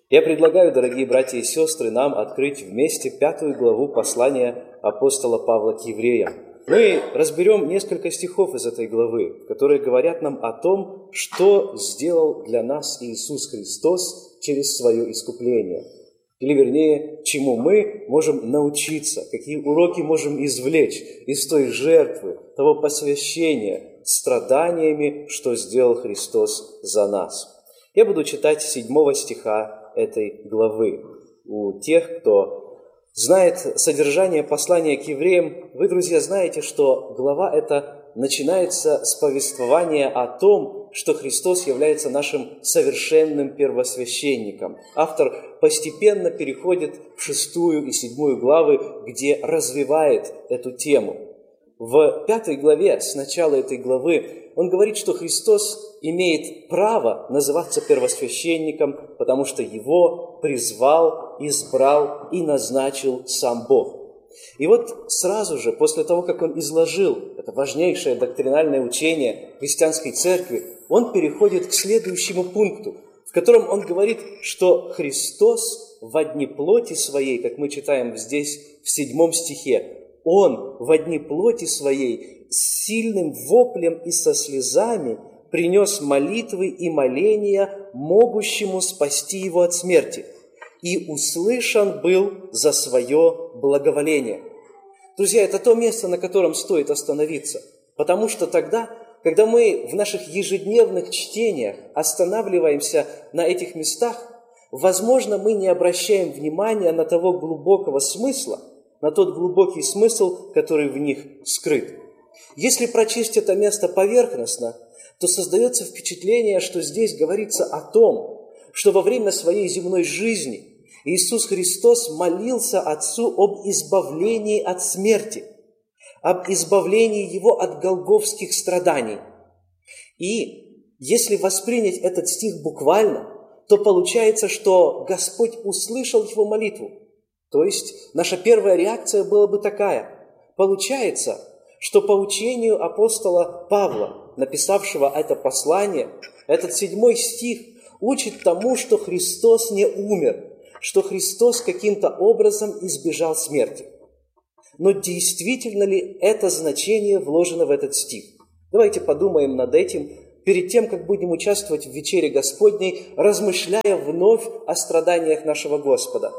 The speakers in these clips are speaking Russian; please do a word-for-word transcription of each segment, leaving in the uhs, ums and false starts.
Я предлагаю, дорогие братья и сестры, нам открыть вместе пятую главу послания апостола Павла к евреям. Мы разберем несколько стихов из этой главы, которые говорят нам о том, что сделал для нас Иисус Христос через свое искупление. Или, вернее, чему мы можем научиться, какие уроки можем извлечь из той жертвы, того посвящения страданиями, что сделал Христос за нас. Я буду читать седьмого стиха этой главы. У тех, кто знает содержание послания к евреям, вы, друзья, знаете, что глава эта начинается с повествования о том, что Христос является нашим совершенным первосвященником. Автор постепенно переходит в шестую и седьмую главы, где развивает эту тему. В пятой главе, с начала этой главы, он говорит, что Христос имеет право называться первосвященником, потому что его призвал, избрал и назначил сам Бог. И вот сразу же, после того, как он изложил это важнейшее доктринальное учение христианской церкви, он переходит к следующему пункту, в котором он говорит, что Христос во дни плоти своей, как мы читаем здесь в седьмом стихе, Он во дни плоти своей с сильным воплем и со слезами принес молитвы и моления могущему спасти его от смерти, и услышан был за свое благоволение. Друзья, это то место, на котором стоит остановиться, потому что тогда, когда мы в наших ежедневных чтениях останавливаемся на этих местах, возможно, мы не обращаем внимания на того глубокого смысла, на тот глубокий смысл, который в них скрыт. Если прочесть это место поверхностно, то создается впечатление, что здесь говорится о том, что во время своей земной жизни Иисус Христос молился Отцу об избавлении от смерти, об избавлении Его от голгофских страданий. И если воспринять этот стих буквально, то получается, что Господь услышал его молитву. То есть наша первая реакция была бы такая. Получается, что по учению апостола Павла, написавшего это послание, этот седьмой стих учит тому, что Христос не умер, что Христос каким-то образом избежал смерти. Но действительно ли это значение вложено в этот стих? Давайте подумаем над этим перед тем, как будем участвовать в вечере Господней, размышляя вновь о страданиях нашего Господа.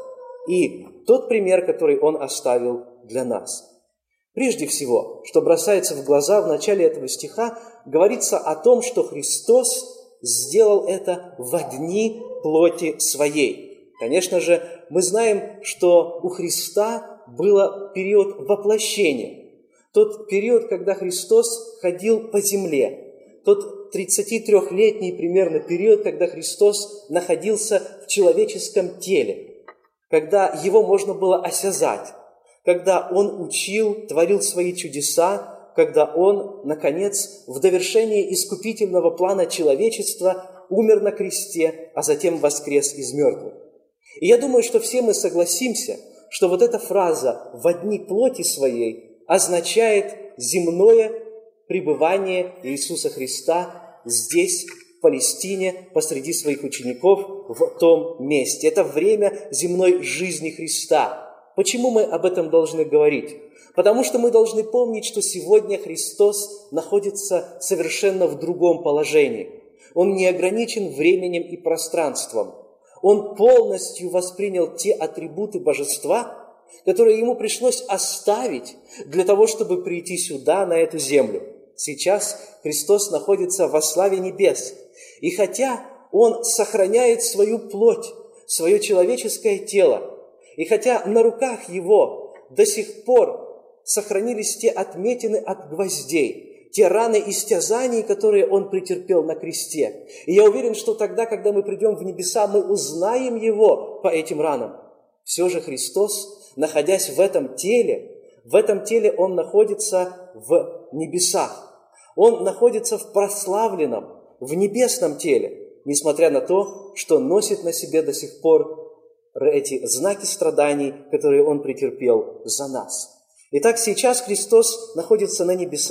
И тот пример, который Он оставил для нас. Прежде всего, что бросается в глаза в начале этого стиха, говорится о том, что Христос сделал это во дни плоти своей. Конечно же, мы знаем, что у Христа был период воплощения. Тот период, когда Христос ходил по земле. Тот тридцатитрёхлетний примерно период, когда Христос находился в человеческом теле. Когда Его можно было осязать. Когда Он учил, творил свои чудеса. Когда Он, наконец, в довершении искупительного плана человечества умер на кресте, а затем воскрес из мертвых. И я думаю, что все мы согласимся, что вот эта фраза «во дни плоти своей» означает земное пребывание Иисуса Христа здесь, в Палестине, посреди своих учеников, в том месте. Это время земной жизни Христа. Почему мы об этом должны говорить? Потому что мы должны помнить, что сегодня Христос находится совершенно в другом положении. Он не ограничен временем и пространством. Он полностью воспринял те атрибуты божества, которые ему пришлось оставить для того, чтобы прийти сюда, на эту землю. Сейчас Христос находится во славе небес. И хотя Он сохраняет свою плоть, свое человеческое тело, и хотя на руках Его до сих пор сохранились те отметины от гвоздей, те раны истязаний, которые Он претерпел на кресте. И я уверен, что тогда, когда мы придем в небеса, мы узнаем Его по этим ранам. Все же Христос, находясь в этом теле, в этом теле Он находится в небесах. Он находится в прославленном, в небесном теле, несмотря на то, что носит на себе до сих пор эти знаки страданий, которые Он претерпел за нас. Итак, сейчас Христос находится на небесах,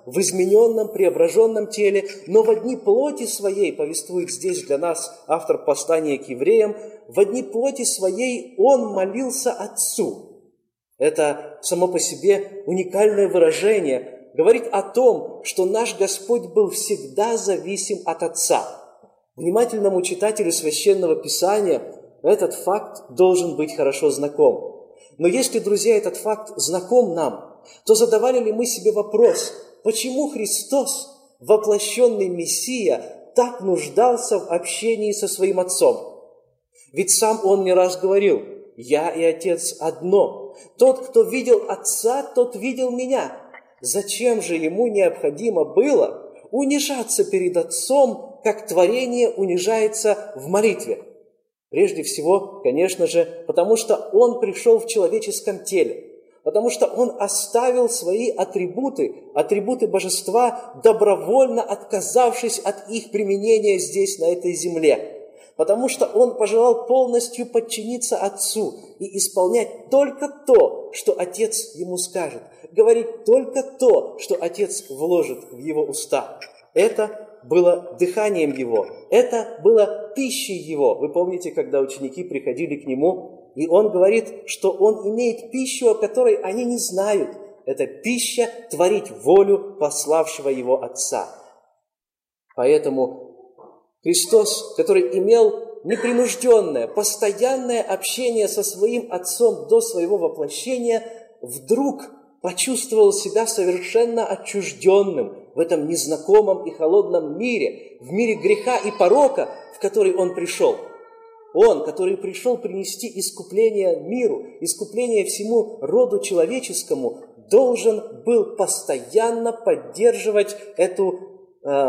в измененном, преображенном теле, но в дни плоти своей, повествует здесь для нас автор послания к евреям, в дни плоти своей Он молился Отцу. Это само по себе уникальное выражение говорит о том, что наш Господь был всегда зависим от Отца. Внимательному читателю Священного Писания этот факт должен быть хорошо знаком. Но если, друзья, этот факт знаком нам, то задавали ли мы себе вопрос, почему Христос, воплощенный Мессия, так нуждался в общении со Своим Отцом? Ведь сам Он не раз говорил: «Я и Отец одно. Тот, кто видел Отца, тот видел Меня». Зачем же Ему необходимо было унижаться перед Отцом, как творение унижается в молитве? Прежде всего, конечно же, потому что Он пришел в человеческом теле, потому что Он оставил свои атрибуты, атрибуты божества, добровольно отказавшись от их применения здесь, на этой земле, потому что Он пожелал полностью подчиниться Отцу и исполнять только то, что Отец Ему скажет, говорить только то, что Отец вложит в Его уста. Это было дыханием Его, это было пищей Его. Вы помните, когда ученики приходили к Нему, и Он говорит, что Он имеет пищу, о которой они не знают. Это пища творить волю пославшего Его Отца. Поэтому Христос, который имел непринужденное, постоянное общение со Своим Отцом до Своего воплощения, вдруг почувствовал себя совершенно отчужденным в этом незнакомом и холодном мире, в мире греха и порока, в который Он пришел. Он, который пришел принести искупление миру, искупление всему роду человеческому, должен был постоянно поддерживать эту э,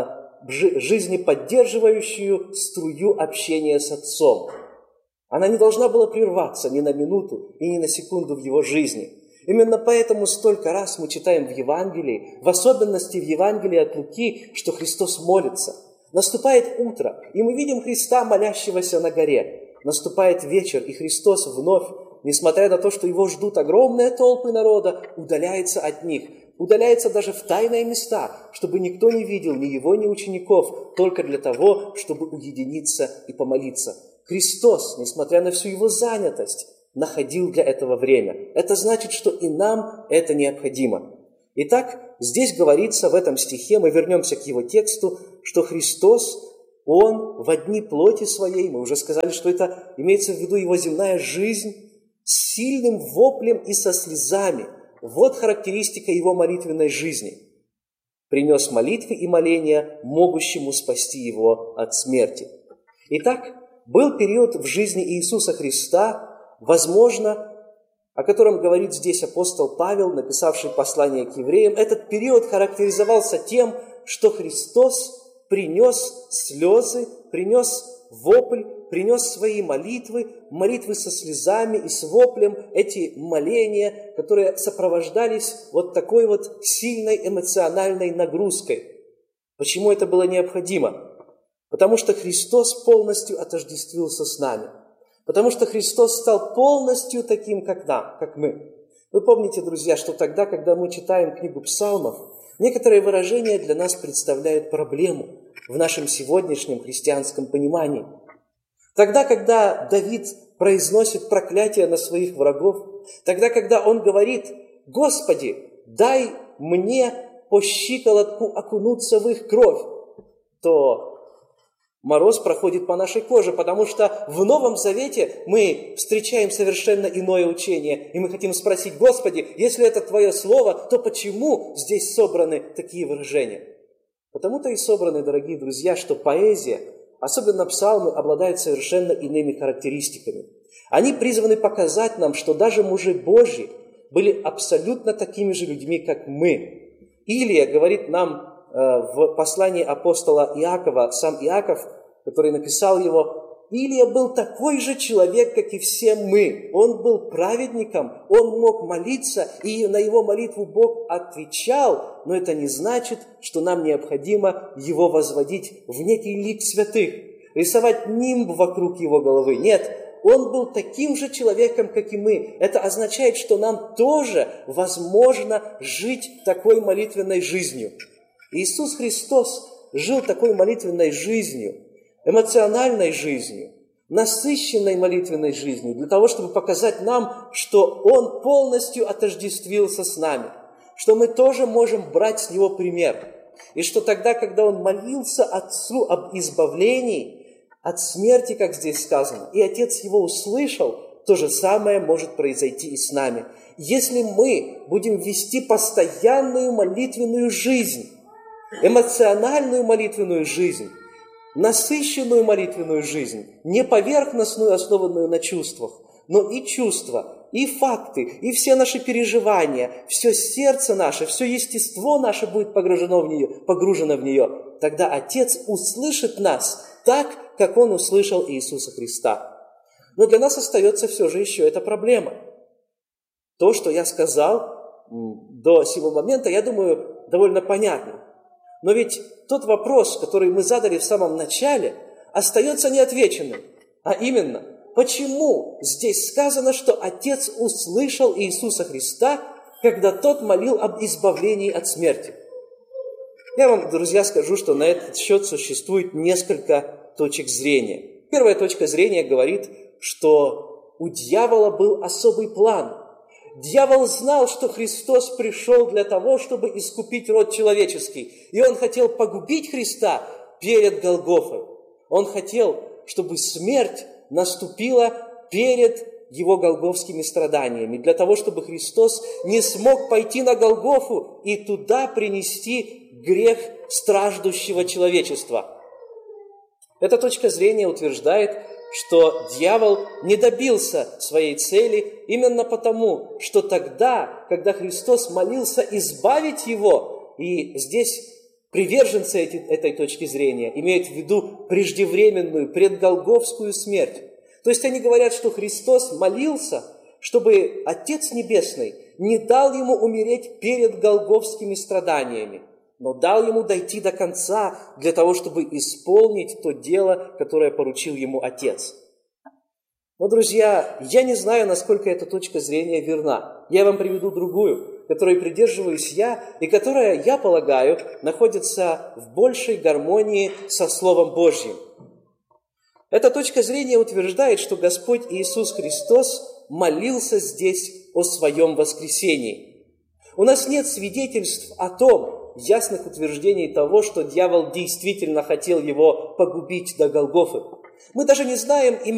жизнеподдерживающую струю общения с Отцом. Она не должна была прерваться ни на минуту и ни на секунду в Его жизни. Именно поэтому столько раз мы читаем в Евангелии, в особенности в Евангелии от Луки, что Христос молится. Наступает утро, и мы видим Христа, молящегося на горе. Наступает вечер, и Христос вновь, несмотря на то, что Его ждут огромные толпы народа, удаляется от них. Удаляется даже в тайные места, чтобы никто не видел ни Его, ни учеников, только для того, чтобы уединиться и помолиться. Христос, несмотря на всю Его занятость, находил для этого время. Это значит, что и нам это необходимо. Итак, здесь говорится в этом стихе, мы вернемся к его тексту, что Христос, Он во дни плоти своей, мы уже сказали, что это имеется в виду Его земная жизнь, с сильным воплем и со слезами. Вот характеристика Его молитвенной жизни. Принес молитвы и моления, могущему спасти Его от смерти. Итак, был период в жизни Иисуса Христа, возможно, о котором говорит здесь апостол Павел, написавший послание к евреям. Этот период характеризовался тем, что Христос принес слезы, принес вопль, принес свои молитвы, молитвы со слезами и с воплем, эти моления, которые сопровождались вот такой вот сильной эмоциональной нагрузкой. Почему это было необходимо? Потому что Христос полностью отождествился с нами. Потому что Христос стал полностью таким, как нам, как мы. Вы помните, друзья, что тогда, когда мы читаем книгу Псалмов, некоторые выражения для нас представляют проблему в нашем сегодняшнем христианском понимании. Тогда, когда Давид произносит проклятие на своих врагов, тогда, когда он говорит: «Господи, дай мне по щиколотку окунуться в их кровь», то мороз проходит по нашей коже, потому что в Новом Завете мы встречаем совершенно иное учение, и мы хотим спросить: «Господи, если это Твое Слово, то почему здесь собраны такие выражения?» Потому-то и собраны, дорогие друзья, что поэзия, особенно псалмы, обладают совершенно иными характеристиками. Они призваны показать нам, что даже мужи Божьи были абсолютно такими же людьми, как мы. Илия говорит нам в послании апостола Иакова, сам Иаков, который написал его: Илия был такой же человек, как и все мы. Он был праведником, он мог молиться, и на его молитву Бог отвечал, но это не значит, что нам необходимо его возводить в некий лик святых, рисовать нимб вокруг его головы. Нет, Он был таким же человеком, как и мы. Это означает, что нам тоже возможно жить такой молитвенной жизнью. Иисус Христос жил такой молитвенной жизнью, эмоциональной жизнью, насыщенной молитвенной жизнью, для того, чтобы показать нам, что Он полностью отождествился с нами, что мы тоже можем брать с Него пример, и что тогда, когда Он молился Отцу об избавлении от смерти, как здесь сказано, и Отец Его услышал, то же самое может произойти и с нами. Если мы будем вести постоянную молитвенную жизнь, эмоциональную молитвенную жизнь, насыщенную молитвенную жизнь, не поверхностную, основанную на чувствах, но и чувства, и факты, и все наши переживания, все сердце наше, все естество наше будет погружено в нее, погружено в нее, тогда Отец услышит нас так, как Он услышал Иисуса Христа. Но для нас остается все же еще эта проблема. То, что я сказал до сего момента, я думаю, довольно понятно. Но ведь тот вопрос, который мы задали в самом начале, остается неотвеченным. А именно, почему здесь сказано, что Отец услышал Иисуса Христа, когда Тот молил об избавлении от смерти? Я вам, друзья, скажу, что на этот счет существует несколько точек зрения. Первая точка зрения говорит, что у дьявола был особый план. Дьявол знал, что Христос пришел для того, чтобы искупить род человеческий. И он хотел погубить Христа перед Голгофой. Он хотел, чтобы смерть наступила перед Его голгофскими страданиями, для того, чтобы Христос не смог пойти на Голгофу и туда принести грех страждущего человечества. Эта точка зрения утверждает, что дьявол не добился своей цели именно потому, что тогда, когда Христос молился избавить его, и здесь приверженцы эти, этой точки зрения имеют в виду преждевременную, предголгофскую смерть. То есть они говорят, что Христос молился, чтобы Отец Небесный не дал ему умереть перед голгофскими страданиями, но дал ему дойти до конца для того, чтобы исполнить то дело, которое поручил ему Отец. Но, друзья, я не знаю, насколько эта точка зрения верна. Я вам приведу другую, которой придерживаюсь я, и которая, я полагаю, находится в большей гармонии со Словом Божьим. Эта точка зрения утверждает, что Господь Иисус Христос молился здесь о Своем воскресении. У нас нет свидетельств о том, ясных утверждений того, что дьявол действительно хотел его погубить до Голгофы. Мы даже не знаем